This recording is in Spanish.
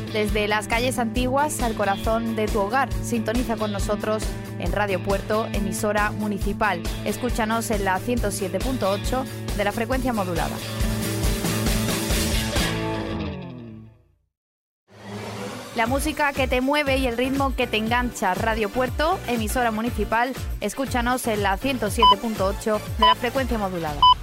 Desde las calles antiguas al corazón de tu hogar, sintoniza con nosotros en Radio Puerto, emisora municipal. Escúchanos en la 107.8 de la frecuencia modulada. La música que te mueve y el ritmo que te engancha. Radio Puerto, emisora municipal. Escúchanos en la 107.8 de la frecuencia modulada.